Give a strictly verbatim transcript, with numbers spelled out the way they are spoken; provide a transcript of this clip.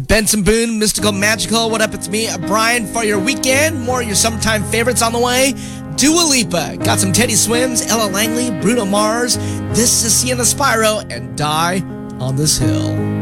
Benson Boone, Mystical Magical. What up? It's me, Brian, for your weekend. More of your summertime favorites on the way. Dua Lipa. Got some Teddy Swims, Ella Langley, Bruno Mars. This is Sienna Spyro and Die on This Hill.